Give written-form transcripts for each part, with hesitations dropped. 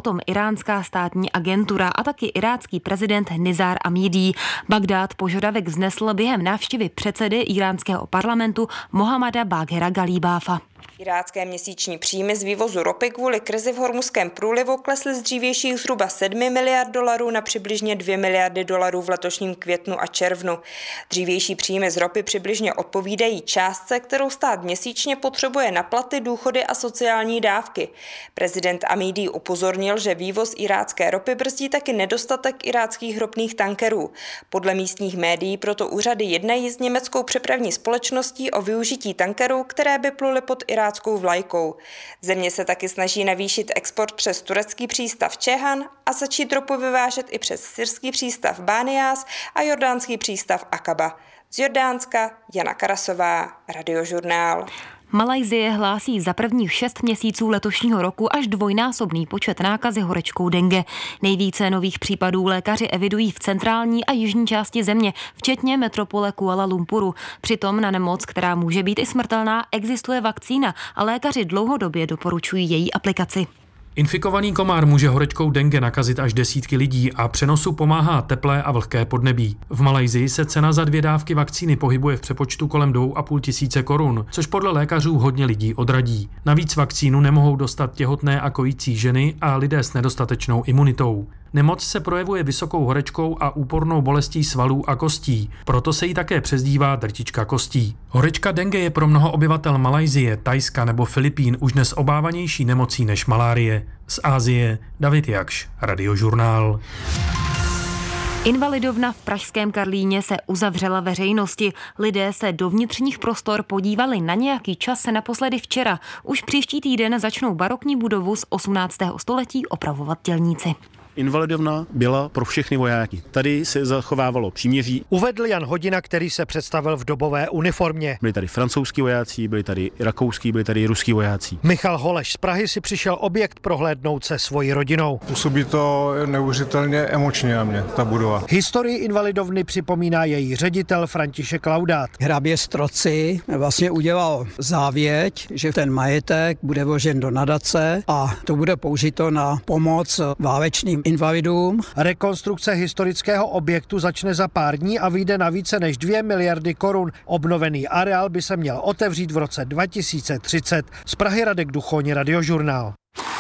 tom iránská státní agentura a taky irácký prezident Nizar Amidi. Bagdád požadavek vznesl během návštěvy předsedy iránského parlamentu Mohammada Baghera Galíbáfa. Irácké měsíční příjmy z vývozu ropy kvůli krizi v Hormuzském průlivu klesly z dřívějších zhruba 7 miliard dolarů na přibližně 2 miliardy dolarů v letošním květnu a červnu. Dřívější příjmy z ropy přibližně odpovídají částce, kterou stát měsíčně potřebuje na platy, důchody a sociální dávky. Prezident Amidi upozornil, že vývoz irácké ropy brzdí taky nedostatek iráckých ropných tankerů. Podle místních médií proto úřady jednají s německou přepravní společností o využití tankerů, které by pluly pod iráckou vlajkou. Země se taky snaží navýšit export přes turecký přístav Ceyhan a začít ropu vyvážet i přes syrský přístav Banias a jordánský přístav Akaba. Z Jordánska Jana Karasová, Radiožurnál. Malajsie hlásí za prvních 6 měsíců letošního roku až dvojnásobný počet nákazy horečkou dengue. Nejvíce nových případů lékaři evidují v centrální a jižní části země, včetně metropole Kuala Lumpuru. Přitom na nemoc, která může být i smrtelná, existuje vakcína a lékaři dlouhodobě doporučují její aplikaci. Infikovaný komár může horečkou dengue nakazit až desítky lidí a přenosu pomáhá teplé a vlhké podnebí. V Malajsii se cena za 2 dávky vakcíny pohybuje v přepočtu kolem 2 500 korun, což podle lékařů hodně lidí odradí. Navíc vakcínu nemohou dostat těhotné a kojící ženy a lidé s nedostatečnou imunitou. Nemoc se projevuje vysokou horečkou a úpornou bolestí svalů a kostí, proto se jí také přezdívá drtička kostí. Horečka dengue je pro mnoho obyvatel Malajsie, Thajska nebo Filipín už dnes obávanější nemocí než malárie. Z Asie David Jakš, Radiožurnál. Invalidovna v pražském Karlíně se uzavřela veřejnosti. Lidé se do vnitřních prostor podívali na nějaký čas naposledy včera. Už příští týden začnou barokní budovu z 18. století opravovat dělníci. Invalidovna byla pro všechny vojáky. Tady se zachovávalo příměří. Uvedl Jan Hodina, který se představil v dobové uniformě. Byli tady francouzský vojáci, byli tady rakouský, byli tady ruský vojáci. Michal Holeš z Prahy si přišel objekt prohlédnout se svojí rodinou. Působí to neuvěřitelně emočně na mě, ta budova. Historii Invalidovny připomíná její ředitel František Laudát. Hrabě Stroci vlastně udělal závěť, že ten majetek bude vložen do nadace a to bude použito na pomoc válečným invalidům. Rekonstrukce historického objektu začne za pár dní a vyjde na více než 2 miliardy korun. Obnovený areál by se měl otevřít v roce 2030. Z Prahy Radek Duchoň, Radiožurnál.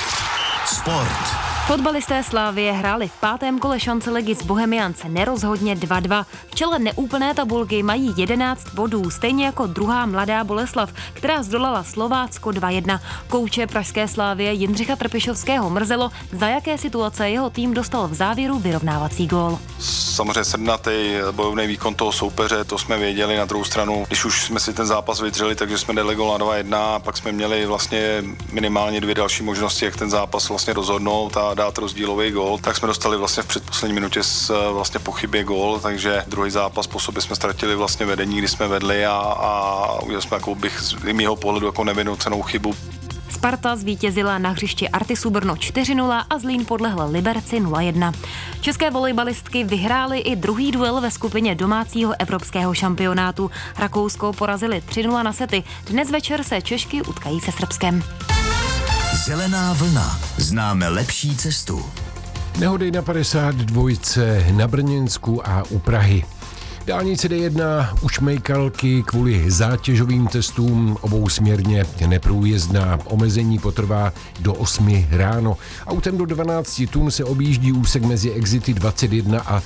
Sport. Fotbalisté Slavie hráli v 5. kole šance ligy s Bohemians nerozhodně 2-2. V čele neúplné tabulky mají 11 bodů, stejně jako druhá Mladá Boleslav, která zdolala Slovácko 2-1. Kouče pražské Slavie Jindřicha Trpišovského mrzelo, za jaké situace jeho tým dostal v závěru vyrovnávací gól. Samozřejmě srdnatý bojovný výkon toho soupeře, to jsme věděli. Na druhou stranu, když už jsme si ten zápas vydřeli, takže jsme dali gól na 2-1, pak jsme měli vlastně minimálně 2 další možnosti, jak ten zápas vlastně rozhodnout a dát rozdílový gól, tak jsme dostali vlastně v předposlední minutě vlastně po chybě gól, takže druhý zápas po sobě jsme ztratili vlastně vedení, kdy jsme vedli a udělali jsme jako bych z mýho pohledu jako nevinoucenou chybu. Sparta zvítězila na hřišti Artisu Brno 4-0 a Zlín podlehl Liberci 0-1. České volejbalistky vyhrály i druhý duel ve skupině domácího evropského šampionátu. Rakousko porazili 3-0 na sety. Dnes večer se Češky utkají se Srbskem. Zelená vlna. Známe lepší cestu. Nehody na 52 na Brněnsku a u Prahy. Dálnice D1 u Šmejkalky kvůli zátěžovým testům obousměrně neprůjezdná. Omezení potrvá do 8 ráno. Autem do 12 tun se objíždí úsek mezi exity 21 a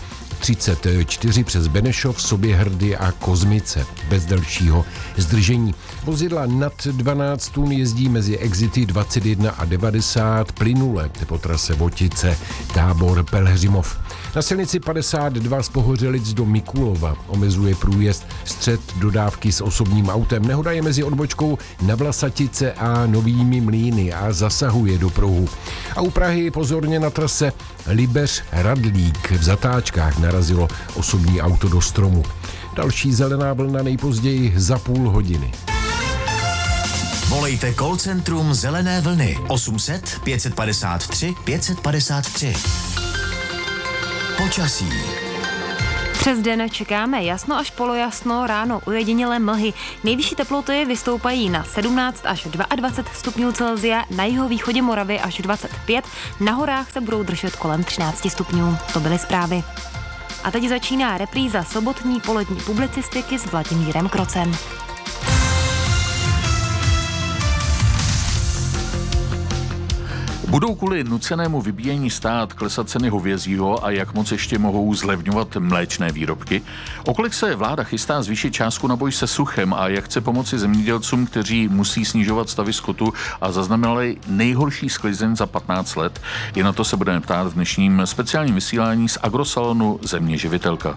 34 přes Benešov, Soběhrdy a Kozmice bez dalšího zdržení. Vozidla nad 12 tun jezdí mezi exity 21 a 90 plynule po trase Votice, Tábor, Pelhřimov. Na silnici 52 z Pohořelic do Mikulova omezuje průjezd střed dodávky s osobním autem. Nehoda je mezi odbočkou na Vlasatice a Novými Mlýny a zasahuje do pruhu. A u Prahy pozorně na trase Libeř-Radlík v zatáčkách narazilo osobní auto do stromu. Další zelená vlna nejpozději za půl hodiny. Volejte call centrum Zelené vlny 800 553 553. Počasí. Přes den čekáme jasno až polojasno, ráno ojedinělé mlhy. Nejvyšší teploty vystoupají na 17 až 22 stupňů Celsia, na jihovýchodě Moravy až 25, na horách se budou držet kolem 13 stupňů. To byly zprávy. A teď začíná repríza sobotní polední publicistiky s Vladimírem Krocem. Budou kvůli nucenému vybíjení stát klesat ceny hovězího a jak moc ještě mohou zlevňovat mléčné výrobky? O kolik se vláda chystá zvýšit částku na boj se suchem a jak chce pomoci zemědělcům, kteří musí snižovat stavy skotu a zaznamenali nejhorší sklizeň za 15 let? I na to se budeme ptát v dnešním speciálním vysílání z agrosalonu Země živitelka.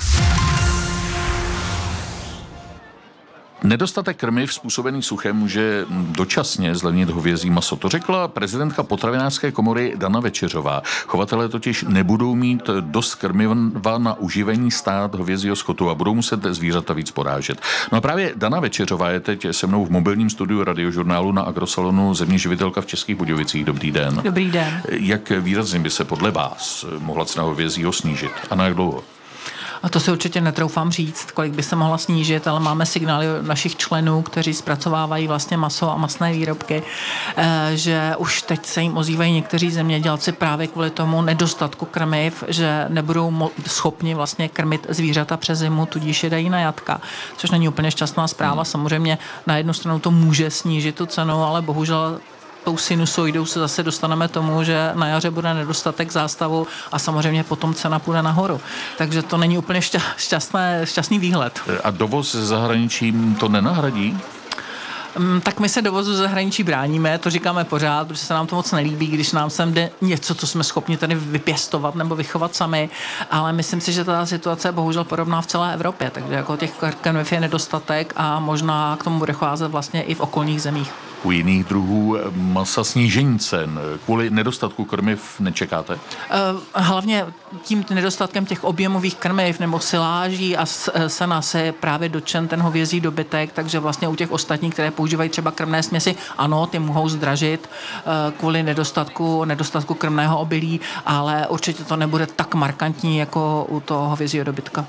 Nedostatek krmiv způsobený suchem může dočasně zlevnit hovězí maso. To řekla prezidentka potravinářské komory Dana Večeřová. Chovatelé totiž nebudou mít dost krmiva na uživení stát hovězího skotu a budou muset zvířata víc porážet. No a právě Dana Večeřová je teď se mnou v mobilním studiu Radiožurnálu na agrosalonu Země živitelka v Českých Budějovicích. Dobrý den. Dobrý den. Jak výrazně by se podle vás mohla cena hovězího snížit a na jak dlouho? A to si určitě netroufám říct, kolik by se mohla snížit, ale máme signály našich členů, kteří zpracovávají vlastně maso a masné výrobky, že už teď se jim ozývají někteří zemědělci právě kvůli tomu nedostatku krmiv, že nebudou schopni vlastně krmit zvířata přes zimu, tudíž je dají na jatka, což není úplně šťastná zpráva. Samozřejmě na jednu stranu to může snížit tu cenu, ale bohužel tou sinusoidou se zase dostaneme tomu, že na jaře bude nedostatek zástavu a samozřejmě potom cena půjde nahoru. Takže to není úplně šťastný výhled. A dovoz ze zahraničí to nenahradí? Tak my se dovozu zahraničí bráníme, to říkáme pořád, protože se nám to moc nelíbí, když nám sem jde něco, co jsme schopni tady vypěstovat nebo vychovat sami, ale myslím si, že ta situace je bohužel podobná v celé Evropě, takže jako těch krmiv je nedostatek a možná k tomu bude cházet vlastně i v okolních zemích. U jiných druhů masa snížení cen kvůli nedostatku krmiv nečekáte? Hlavně tím nedostatkem těch objemových krmiv nebo siláží a sena se je právě dotčen ten hovězí dobytek, takže vlastně u těch ostatních, které používají třeba krmné směsi, ano, ty mohou zdražit kvůli nedostatku krmného obilí, ale určitě to nebude tak markantní jako u toho hovězího dobytka.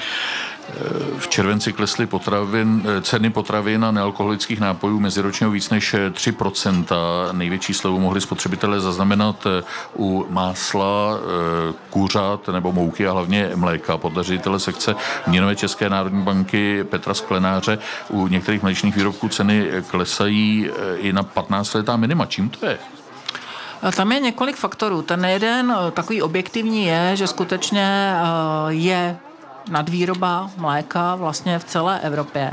V červenci klesly ceny potravin a nealkoholických nápojů meziročně o víc než 3%. Největší slevu mohli spotřebitelé zaznamenat u másla, kuřat nebo mouky a hlavně mléka. Podle ředitele sekce měnové České národní banky Petra Sklenáře u některých mléčných výrobků ceny klesají i na 15letá minima. Čím to je? Tam je několik faktorů. Ten jeden takový objektivní je, že skutečně je nadvýroba mléka vlastně v celé Evropě.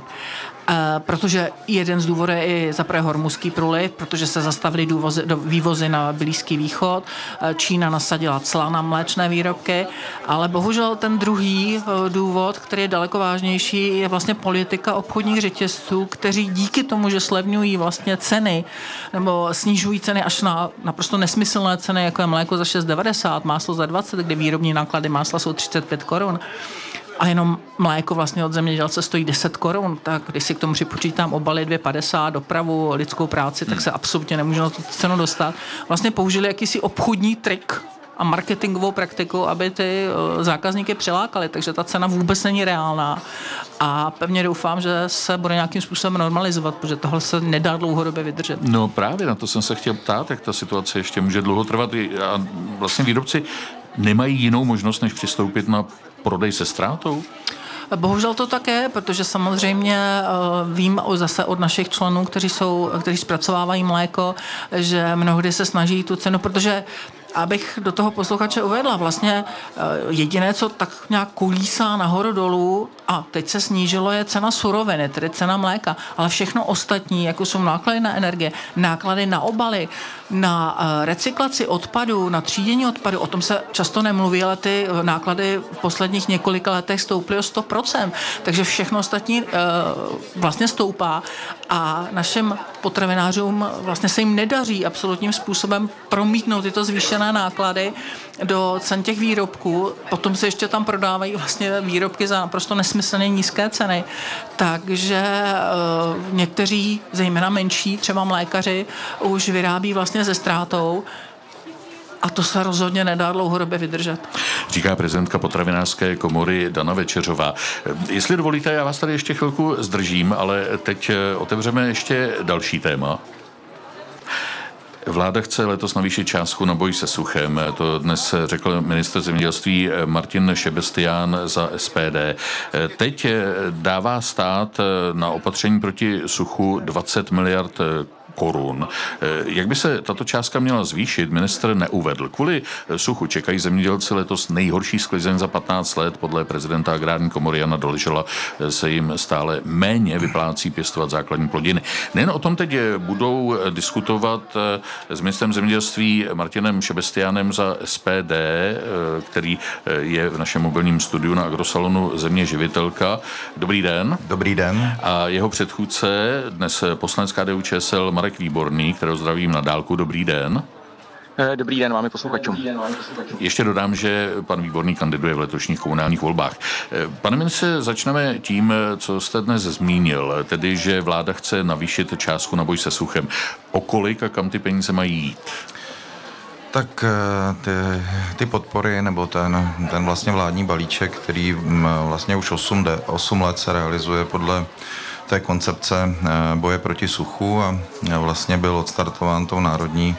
Protože jeden z důvodů je i zaprvé hormuzský průliv, protože se zastavily vývozy na Blízký východ, Čína nasadila cla na mléčné výrobky, ale bohužel ten druhý důvod, který je daleko vážnější, je vlastně politika obchodních řetězců, kteří díky tomu, že slevňují vlastně ceny nebo snižují ceny až na naprosto nesmyslné ceny, jako je mléko za 6,90, máslo za 20, kdy výrobní náklady másla jsou 35 korun, a jenom mléko vlastně od zemědělce stojí 10 korun, tak když si k tomu připočítám obaly 2,50, dopravu, lidskou práci, tak se absolutně nemůže na tu cenu dostat. Vlastně použili jakýsi obchodní trik a marketingovou praktiku, aby ty zákazníky přilákali, takže ta cena vůbec není reálná a pevně doufám, že se bude nějakým způsobem normalizovat, protože tohle se nedá dlouhodobě vydržet. No právě na to jsem se chtěl ptát, jak ta situace ještě může dlouho trvat a vlastně výrobci nemají jinou možnost, než přistoupit na prodej se ztrátou? Bohužel to tak je, protože samozřejmě vím zase od našich členů, kteří zpracovávají mléko, že mnohdy se snaží tu cenu, protože abych do toho posluchače uvedla, vlastně jediné, co tak nějak kolísá nahoru dolů a teď se snížilo, je cena suroviny, tedy cena mléka, ale všechno ostatní, jako jsou náklady na energie, náklady na obaly, na recyklaci odpadů, na třídění odpadů, o tom se často nemluví, ale ty náklady v posledních několika letech stouply o 100%, takže všechno ostatní vlastně stoupá a našim potravinářům vlastně se jim nedaří absolutním způsobem promítnout tyto zvýšené náklady do cen těch výrobků. Potom se ještě tam prodávají vlastně výrobky za naprosto nesmyslně nízké ceny. Takže někteří, zejména menší, třeba mlékaři, už vyrábí vlastně se ztrátou. A to se rozhodně nedá dlouhodobě vydržet. Říká prezidentka Potravinářské komory Dana Večeřová. Jestli dovolíte, já vás tady ještě chvilku zdržím, ale teď otevřeme ještě další téma. Vláda chce letos navýšit částku na boj se suchem. To dnes řekl ministr zemědělství Martin Šebestián za SPD. Teď dává stát na opatření proti suchu 20 miliard korun. Jak by se tato částka měla zvýšit, ministr neuvedl. Kvůli suchu čekají zemědělci letos nejhorší sklizeň za 15 let. Podle prezidenta Agrární komory Jana Doležela se jim stále méně vyplácí pěstovat základní plodiny. Nejen o tom teď budou diskutovat s ministrem zemědělství Martinem Šebestiánem za SPD, který je v našem mobilním studiu na Agrosalonu Země živitelka. Dobrý den. Dobrý den. A jeho předchůdce, dnes poslanec KDU-ČSL Marek Výborný, kterého zdravím na dálku. Dobrý den. Dobrý den vám i posluchačům. Ještě dodám, že pan Výborný kandiduje v letošních komunálních volbách. Pane ministře, začneme tím, co jste dnes zmínil, tedy, že vláda chce navýšit částku na boj se suchem. O kolik a kam ty peníze mají jít? Tak ty podpory, nebo ten vlastně vládní balíček, který vlastně už 8 let se realizuje podle té koncepce boje proti suchu a vlastně byl odstartován tou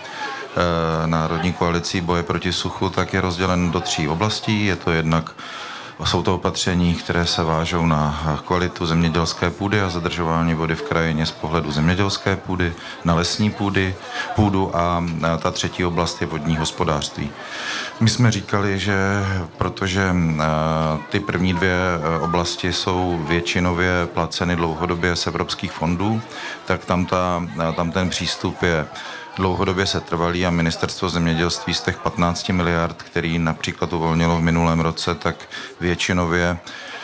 národní koalicí boje proti suchu, tak je rozdělen do 3 oblastí. Jsou to opatření, které se vážou na kvalitu zemědělské půdy a zadržování vody v krajině z pohledu zemědělské půdy, na lesní půdu a ta 3. oblast je vodní hospodářství. My jsme říkali, že protože ty první 2 oblasti jsou většinově placeny dlouhodobě z evropských fondů, tak tam ten přístup je dlouhodobě setrvalý a ministerstvo zemědělství z těch 15 miliard, který například uvolnilo v minulém roce, tak většinově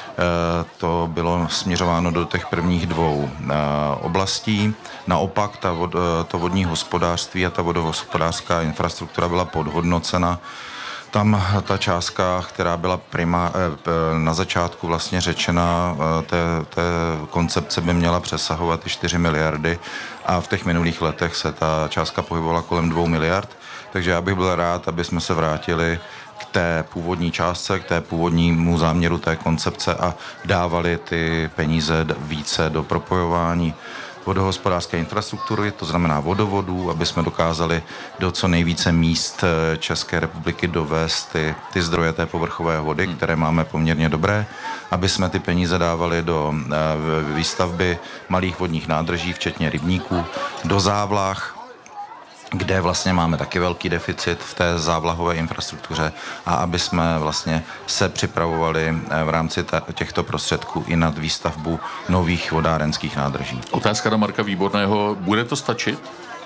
to bylo směřováno do těch prvních 2 oblastí. Naopak to vodní hospodářství a ta vodohospodářská infrastruktura byla podhodnocena. Tam ta částka, která byla na začátku vlastně řečena, té koncepce by měla přesahovat 4 miliardy a v těch minulých letech se ta částka pohybovala kolem 2 miliard. Takže já bych byl rád, aby jsme se vrátili k té původní částce, k té původnímu záměru té koncepce a dávali ty peníze více do propojování vodohospodářské infrastruktury, to znamená vodovodů, aby jsme dokázali do co nejvíce míst České republiky dovést ty zdroje té povrchové vody, které máme poměrně dobré, aby jsme ty peníze dávali do výstavby malých vodních nádrží, včetně rybníků, do závlah, kde vlastně máme taky velký deficit v té závlahové infrastruktuře a aby jsme vlastně se připravovali v rámci těchto prostředků i nad výstavbu nových vodárenských nádrží. Otázka na Marka Výborného. Bude to stačit?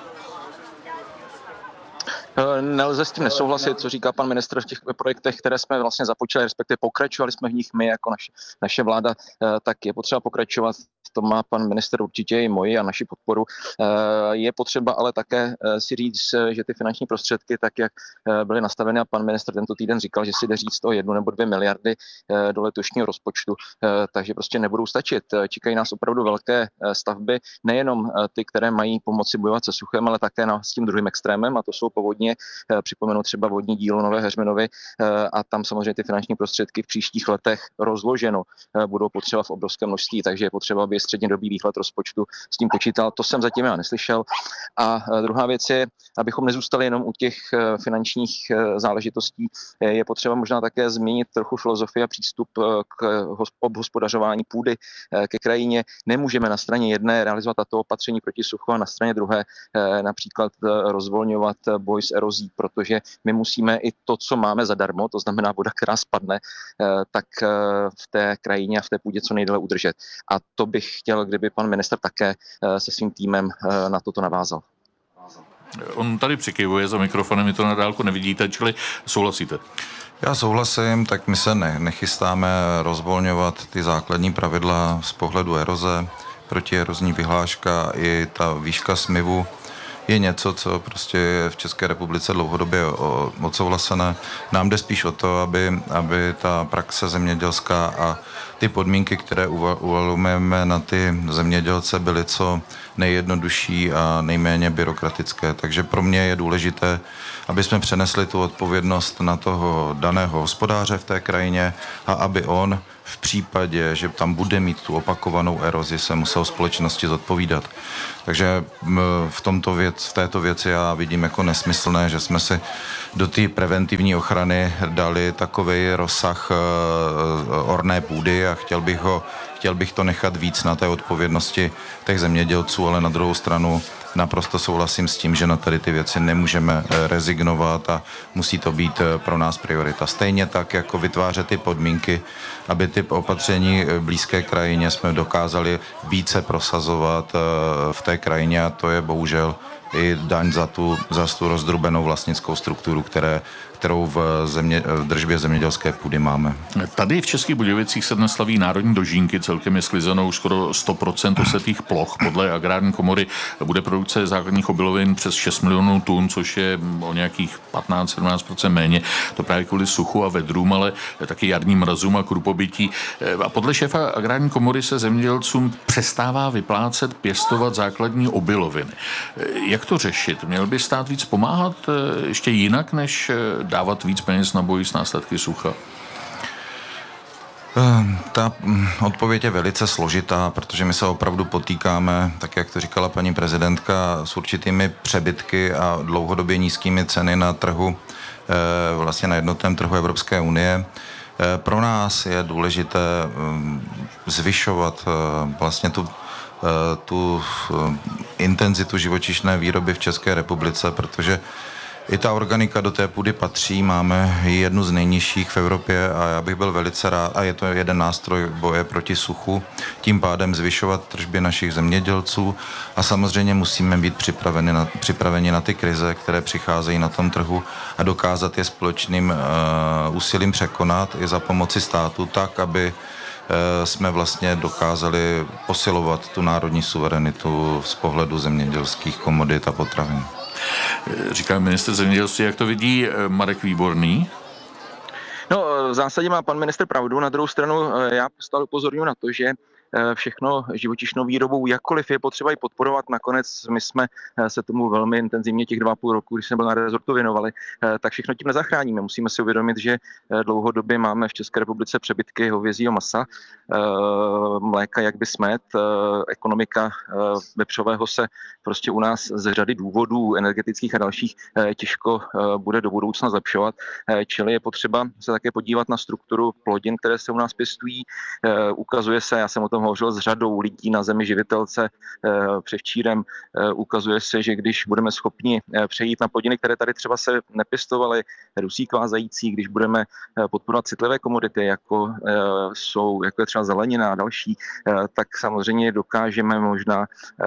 Nelze s tím nesouhlasit, co říká pan ministr v těch projektech, které jsme vlastně započali, respektive pokračovali jsme v nich my jako naše vláda, tak je potřeba pokračovat. To má pan ministr určitě i moji a naši podporu. Je potřeba ale také si říct, že ty finanční prostředky, tak jak byly nastaveny, a pan ministr tento týden říkal, že si jde říct to 1 nebo 2 miliardy do letošního rozpočtu, takže prostě nebudou stačit. Čekají nás opravdu velké stavby, nejenom ty, které mají pomoci bojovat se suchem, ale také s tím druhým extrémem, a to jsou povodně. Připomenu třeba vodní dílo Nové Heřminovy a tam samozřejmě ty finanční prostředky v příštích letech rozloženo budou potřeba v obrovském množství, takže je potřeba, aby střednědobý výhled rozpočtu s tím počítal. To jsem zatím já neslyšel. A druhá věc je, abychom nezůstali jenom u těch finančních záležitostí, je potřeba možná také změnit trochu filozofii a přístup k obhospodařování půdy ke krajině. Nemůžeme na straně jedné realizovat tato opatření proti suchu a na straně druhé například rozvolňovat boj s erozí, protože my musíme i to, co máme zadarmo, to znamená voda, která spadne, tak v té krajině a v té půdě co nejdéle udržet. A to bych chtěl, kdyby pan ministr také se svým týmem na toto navázal. On tady přikyvuje za mikrofonem, my to na dálku nevidíte, čili souhlasíte? Já souhlasím, tak my se nechystáme rozvolňovat ty základní pravidla z pohledu eroze, protierozní vyhláška i ta výška smyvu je něco, co prostě je v České republice dlouhodobě odsouhlasené. Nám jde spíš o to, aby ta praxe zemědělská a ty podmínky, které uvalujeme na ty zemědělce, byly co nejjednodušší a nejméně byrokratické. Takže pro mě je důležité, aby jsme přenesli tu odpovědnost na toho daného hospodáře v té krajině a aby on v případě, že tam bude mít tu opakovanou erozi, se musel společnosti zodpovídat. Takže v této věci já vidím jako nesmyslné, že jsme si do té preventivní ochrany dali takovej rozsah orné půdy a chtěl bych to nechat víc na té odpovědnosti těch zemědělců, ale na druhou stranu naprosto souhlasím s tím, že na tady ty věci nemůžeme rezignovat a musí to být pro nás priorita. Stejně tak, jako vytvářet ty podmínky, aby ty opatření v blízké krajině jsme dokázali více prosazovat v té krajině a to je bohužel i daň za tu rozdrubenou vlastnickou strukturu, kterou v držbě zemědělské půdy máme. Tady v Českých Budějovicích se dnes slaví národní dožínky, celkem je sklizeno už skoro 100% osetých ploch. Podle Agrární komory bude produkce základních obilovin přes 6 milionů tun, což je o nějakých 15-17% méně. To právě kvůli suchu a vedrům, ale taky jarním mrazům a krupobytí. A podle šéfa Agrární komory se zemědělcům přestává vyplácet pěstovat základní obiloviny. Jak to řešit? Měl by stát víc pomáhat ještě jinak, než dávat víc peněz na boj s následky sucha? Ta odpověď je velice složitá, protože my se opravdu potýkáme, tak jak to říkala paní prezidentka, s určitými přebytky a dlouhodobě nízkými ceny na trhu, vlastně na jednotném trhu Evropské unie. Pro nás je důležité zvyšovat vlastně tu intenzitu živočišné výroby v České republice, protože i ta organika do té půdy patří, máme jednu z nejnižších v Evropě a já bych byl velice rád, a je to jeden nástroj boje proti suchu, tím pádem zvyšovat tržby našich zemědělců a samozřejmě musíme být připraveni na ty krize, které přicházejí na tom trhu a dokázat je společným úsilím překonat i za pomoci státu tak, aby jsme vlastně dokázali posilovat tu národní suverenitu z pohledu zemědělských komodit a potravin. Říká ministr zemědělství, jak to vidí Marek Výborný? No, v zásadě má pan ministr pravdu, na druhou stranu já stále upozorňuji na to, že všechno živočišnou výrobou, jakkoliv je potřeba ji podporovat. Nakonec my jsme se tomu velmi intenzivně těch 2,5 roku, když jsme byl na rezortu věnovali, tak všechno tím nezachráníme. Musíme si uvědomit, že dlouhodobě máme v České republice přebytky hovězího masa, mléka jak by smet, ekonomika vepřového se prostě u nás z řady důvodů energetických a dalších těžko bude do budoucna zlepšovat. Čili je potřeba se také podívat na strukturu plodin, které se u nás pěstují. Ukazuje se, já jsem o tom hovořil s řadou lidí na Zemi živitelce převčírem, ukazuje se, že když budeme schopni přejít na plodiny, které tady třeba se nepěstovaly, dusík vázající, když budeme podporovat citlivé komodity, jako je třeba zelenina a další, tak samozřejmě dokážeme možná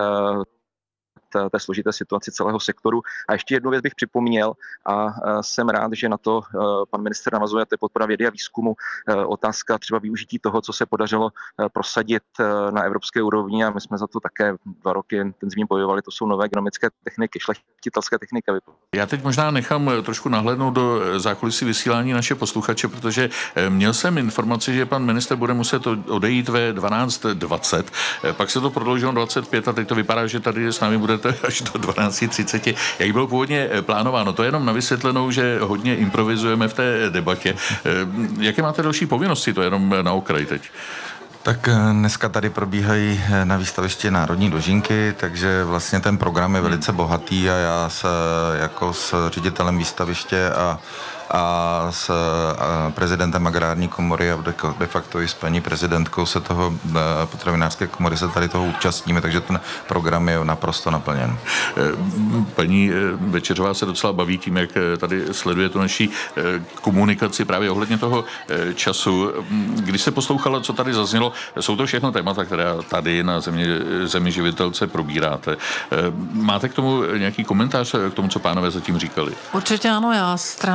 té složité situaci celého sektoru. A ještě jednu věc bych připomněl a jsem rád, že na to pan ministr navazuje, to je podpora vědy a výzkumu. Otázka třeba využití toho, co se podařilo prosadit na evropské úrovni a my jsme za to také 2 roky intenzivně bojovali, to jsou nové genomické techniky, šlechtitelské techniky. Já teď možná nechám trošku nahlédnout do zákulisí vysílání naše posluchače, protože měl jsem informaci, že pan ministr bude muset odejít ve 12:20, pak se to prodloužilo 25 a teď to vypadá, že tady s námi bude až do 12:30, jak bylo původně plánováno. To je jenom na vysvětlenou, že hodně improvizujeme v té debatě. Jaké máte další povinnosti? To je jenom na okraj teď. Tak dneska tady probíhají na výstavišti národní dožínky, takže vlastně ten program je velice bohatý a já se jako s ředitelem výstaviště a s prezidentem Agrární komory a de facto i s paní prezidentkou se toho potravinářské komory se tady toho účastníme, takže ten program je naprosto naplněn. Paní Večeřová se docela baví tím, jak tady sleduje tu naší komunikaci právě ohledně toho času. Když se poslouchala, co tady zaznělo, jsou to všechno témata, které tady na Zemi živitelce probíráte. Máte k tomu nějaký komentář, k tomu, co pánové zatím říkali? Určitě ano, já naprosto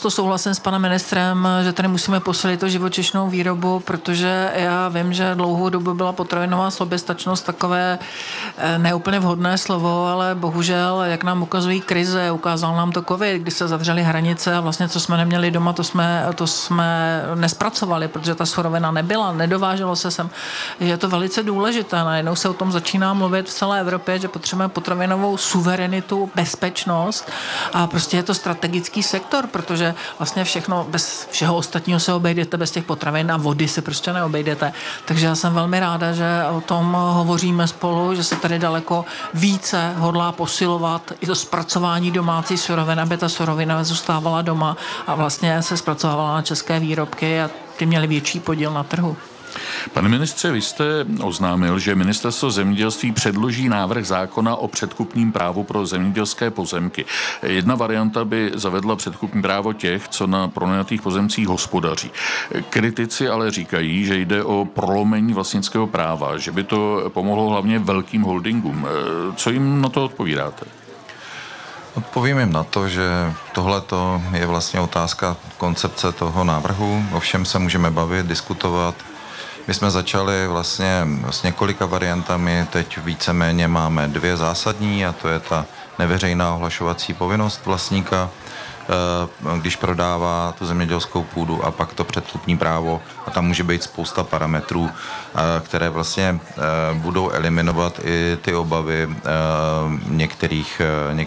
naprosto souhlasím s panem ministrem, že tady musíme posilit to živočišnou výrobu, protože já vím, že dlouhou dobu byla potravinová soběstačnost takové neúplně vhodné slovo, ale bohužel, jak nám ukazují krize, ukázal nám to covid, kdy se zavřely hranice a vlastně co jsme neměli doma, to jsme nespracovali, protože ta surovina nebyla, nedováželo se sem. Je to velice důležité. Najednou se o tom začíná mluvit v celé Evropě, že potřebujeme potravinovou suverenitu, bezpečnost a prostě je to strategický sektor, protože vlastně všechno, bez všeho ostatního se obejdete, bez těch potravin a vody se prostě neobejdete. Takže já jsem velmi ráda, že o tom hovoříme spolu, že se tady daleko více hodlá posilovat i to zpracování domácí surovin, aby ta surovina zůstávala doma a vlastně se zpracovávala na české výrobky a ty měly větší podíl na trhu. Pane ministře, vy jste oznámil, že Ministerstvo zemědělství předloží návrh zákona o předkupním právu pro zemědělské pozemky. Jedna varianta by zavedla předkupní právo těch, co na pronajatých pozemcích hospodaří. Kritici ale říkají, že jde o prolomení vlastnického práva, že by to pomohlo hlavně velkým holdingům. Co jim na to odpovídáte? Odpovím jim na to, že tohleto je vlastně otázka koncepce toho návrhu. O všem se můžeme bavit, diskutovat. My jsme začali vlastně s několika variantami, teď víceméně máme 2 zásadní a to je ta neveřejná ohlašovací povinnost vlastníka, když prodává tu zemědělskou půdu a pak to předkupní právo a tam může být spousta parametrů, které vlastně budou eliminovat i ty obavy některých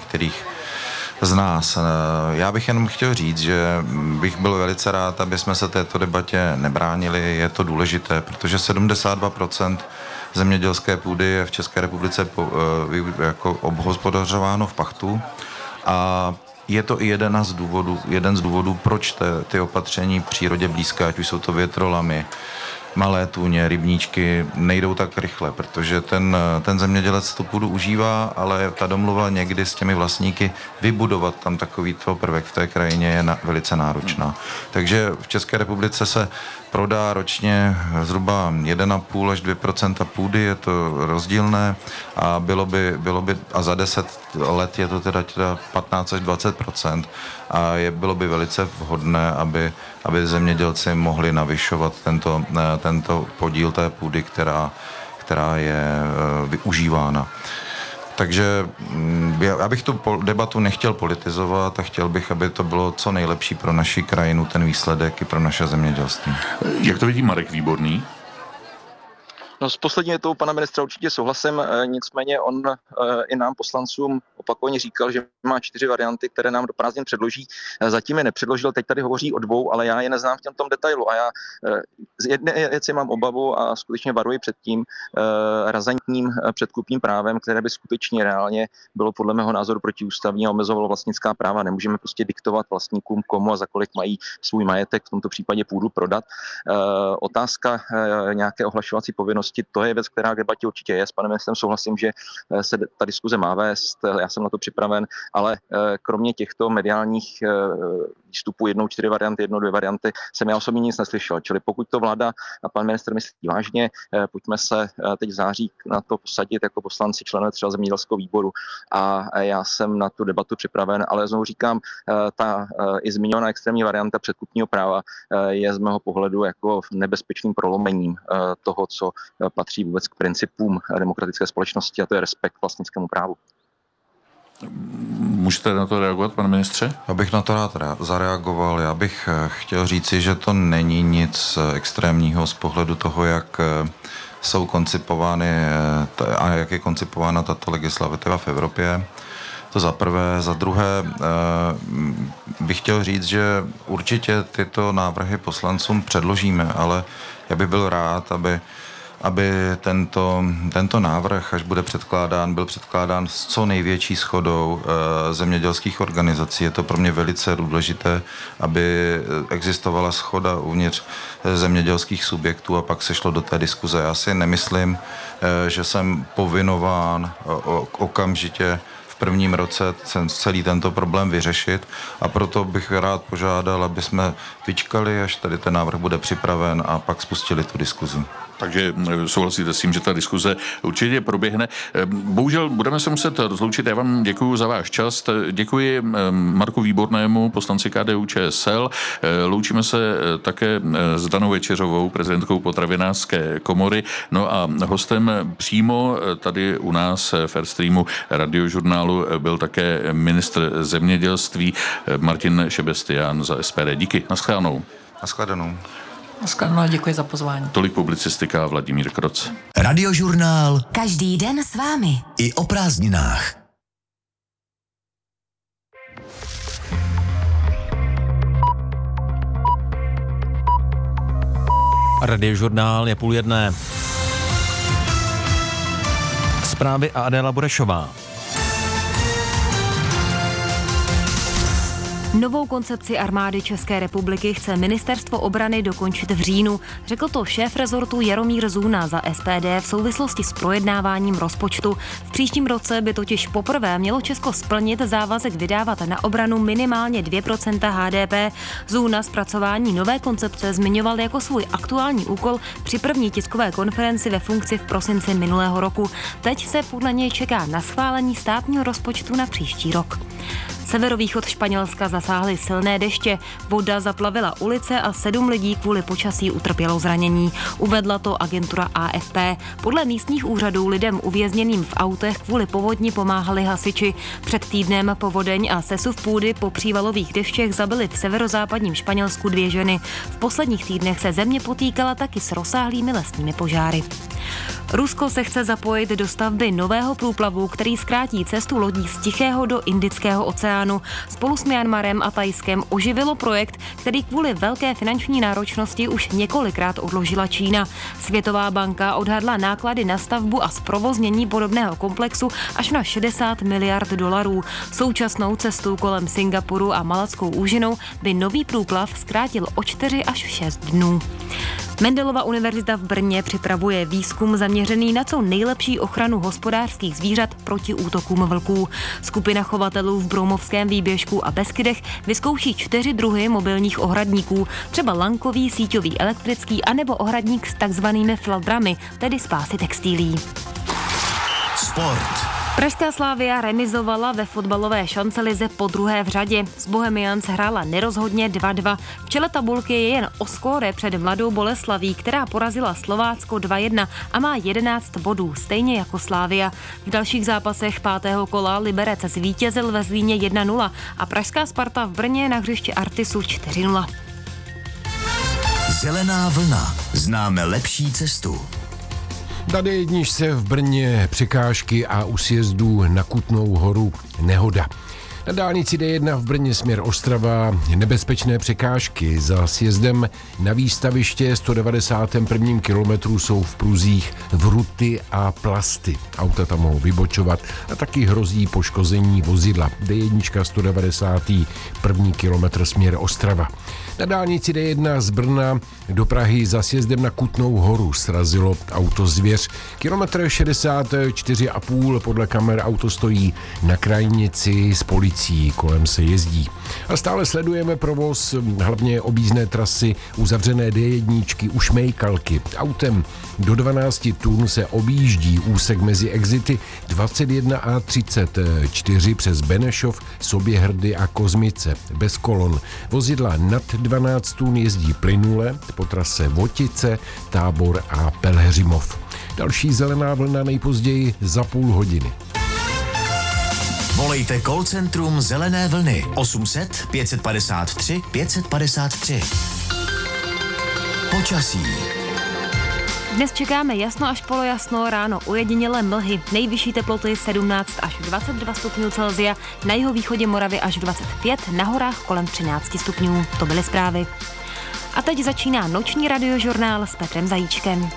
z nás. Já bych jenom chtěl říct, že bych byl velice rád, aby jsme se této debatě nebránili. Je to důležité, protože 72% zemědělské půdy je v České republice jako obhospodařováno v pachtu a je to i jeden z důvodů, proč ty opatření přírodě blízké, ať už jsou to větrolamy, malé tůně, rybníčky, nejdou tak rychle, protože ten zemědělec tu půdu užívá, ale ta domluva někdy s těmi vlastníky vybudovat tam takovýto prvek v té krajině je velice náročná. Takže v České republice se prodá ročně zhruba 1,5 až 2% půdy, je to rozdílné a bylo by a za 10 let je to teda 15 až 20% a bylo by velice vhodné, aby zemědělci mohli navyšovat tento podíl té půdy, která je využívána. Takže já bych tu debatu nechtěl politizovat a chtěl bych, aby to bylo co nejlepší pro naši krajinu, ten výsledek i pro naše zemědělství. Jak to vidí Marek Výborný? No s poslední větou pana ministra určitě souhlasím, nicméně on i nám poslancům opakovaně říkal, že má 4 varianty, které nám do prázdnin předloží. Zatím je nepředložil, teď tady hovoří o 2, ale já je neznám v tom detailu a já z jedné věci mám obavu a skutečně varuji před tím razantním předkupním právem, které by skutečně reálně bylo podle mého názoru protiústavní a omezovalo vlastnická práva. Nemůžeme prostě diktovat vlastníkům, komu a za kolik mají svůj majetek, v tomto případě půdu prodat. Otázka nějaké ohlašovací povinnosti, to je věc, která k debatě určitě je. S panem ministrem souhlasím, že se ta diskuze má vést, já jsem na to připraven, ale kromě těchto mediálních výstupů 4 varianty, 2 varianty, jsem já osobně nic neslyšel. Čili pokud to vláda a pan ministr myslí vážně, pojďme se teď v září na to posadit jako poslanci, členové třeba zemědělského výboru a já jsem na tu debatu připraven, ale znovu říkám, ta i zmiňovaná extrémní varianta předkupního práva je z mého pohledu jako nebezpečným prolomením toho, co patří vůbec k principům demokratické společnosti a to je respekt k vlastnickému právu. Můžete na to reagovat, pane ministře? Já bych na to rád zareagoval. Já bych chtěl říci, že to není nic extrémního z pohledu toho, jak jsou koncipovány a jak je koncipována tato legislativa v Evropě. To za prvé. Za druhé bych chtěl říct, že určitě tyto návrhy poslancům předložíme, ale já bych byl rád, aby tento návrh, až bude předkládán, byl předkládán s co největší shodou zemědělských organizací. Je to pro mě velice důležité, aby existovala shoda uvnitř zemědělských subjektů a pak se šlo do té diskuze. Já si nemyslím, že jsem povinován okamžitě v prvním roce celý tento problém vyřešit a proto bych rád požádal, aby jsme vyčkali, až tady ten návrh bude připraven a pak spustili tu diskuzi. Takže souhlasíte s tím, že ta diskuze určitě proběhne. Bohužel budeme se muset rozloučit. Já vám děkuji za váš čas. Děkuji Marku Výbornému, poslanci KDU-ČSL. Loučíme se také s Danou Večeřovou, prezidentkou Potravinářské komory. No a hostem přímo tady u nás v Airstreamu Radiožurnálu byl také ministr zemědělství Martin Šebestián za SPD. Díky. Naschledanou. Naschledanou. Naschledanou, děkuji za pozvání. Tolik publicistika Vladimír Kroc. Radiožurnál. Každý den s vámi. I o prázdninách. Radiožurnál je 12:30. Zprávy a Adéla Burešová. Novou koncepci armády České republiky chce ministerstvo obrany dokončit v říjnu. Řekl to šéf rezortu Jaromír Zůna za SPD v souvislosti s projednáváním rozpočtu. V příštím roce by totiž poprvé mělo Česko splnit závazek vydávat na obranu minimálně 2% HDP. Zůna zpracování nové koncepce zmiňoval jako svůj aktuální úkol při první tiskové konferenci ve funkci v prosinci minulého roku. Teď se podle něj čeká na schválení státního rozpočtu na příští rok. Severovýchod Španělska zasáhly silné deště, voda zaplavila ulice a 7 lidí kvůli počasí utrpělo zranění. Uvedla to agentura AFP. Podle místních úřadů lidem uvězněným v autech kvůli povodni pomáhali hasiči. Před týdnem povodeň a sesuv půdy po přívalových deštěch zabili v severozápadním Španělsku 2 ženy. V posledních týdnech se země potýkala taky s rozsáhlými lesními požáry. Rusko se chce zapojit do stavby nového průplavu, který zkrátí cestu lodí z Tichého do Indického oceánu. Spolu s Myanmarem a Thajskem oživilo projekt, který kvůli velké finanční náročnosti už několikrát odložila Čína. Světová banka odhadla náklady na stavbu a zprovoznění podobného komplexu až na 60 miliard dolarů. Současnou cestu kolem Singapuru a Malackou úžinou by nový průplav zkrátil o 4 až 6 dnů. Mendelova univerzita v Brně připravuje výzkum zaměřený na co nejlepší ochranu hospodářských zvířat proti útokům vlků. Skupina chovatelů v Broumovském výběžku a Beskydech vyzkouší 4 druhy mobilních ohradníků, třeba lankový, síťový, elektrický anebo ohradník s takzvanými fladrami, tedy z pásy textilí. Sport. Pražská Slavia remizovala ve fotbalové šancelize po druhé v řadě. S Bohemians hrála nerozhodně 2-2. V čele tabulky je jen o skóre před Mladou Boleslaví, která porazila Slovácko 2-1 a má 11 bodů, stejně jako Slavia. V dalších zápasech 5. kola Liberec zvítězil ve Zlíně 1-0 a pražská Sparta v Brně na hřišti Artisu 4-0. Zelená vlna. Známe lepší cestu. Tady jedniž se v Brně překážky a u sjezdů na Kutnou Horu nehoda. Na dálnici D1 v Brně směr Ostrava nebezpečné překážky. Za sjezdem na výstaviště 191. kilometru jsou v pruzích vruty a plasty. Auta tam mohou vybočovat a taky hrozí poškození vozidla. D1 191. kilometr směr Ostrava. Na dálnici D1 z Brna do Prahy za sjezdem na Kutnou Horu srazilo auto Zvěř. Kilometr 64,5 podle kamer auto stojí na krajnici s policií, kolem se jezdí. A stále sledujeme provoz hlavně objízdné trasy uzavřené D1 u Šmejkalky. Autem do 12 tun se objíždí úsek mezi exity 21 a 34 přes Benešov, Soběhrdy a Kozmice bez kolon. Vozidla nad 12 tun jezdí plynule po trase Votice, Tábor a Pelhřimov. Další zelená vlna nejpozději za půl hodiny. Volejte call centrum Zelené vlny 800 553 553. Počasí. Dnes čekáme jasno až polojasno, ráno ojedinělé mlhy, nejvyšší teploty 17 až 22 stupňů Celsia, na jihovýchodě Moravy až 25, na horách kolem 13 stupňů. To byly zprávy. A teď začíná noční radiožurnál s Petrem Zajíčkem.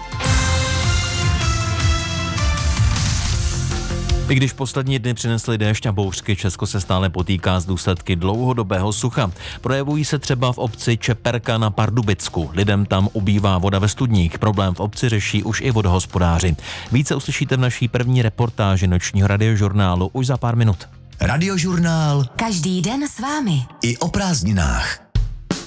I když poslední dny přinesly déšť a bouřky, Česko se stále potýká s důsledky dlouhodobého sucha. Projevují se třeba v obci Čeperka na Pardubicku. Lidem tam ubývá voda ve studních. Problém v obci řeší už i vodohospodáři. Více uslyšíte v naší první reportáži nočního radiožurnálu už za pár minut. Radiožurnál Každý den s vámi. i o prázdninách.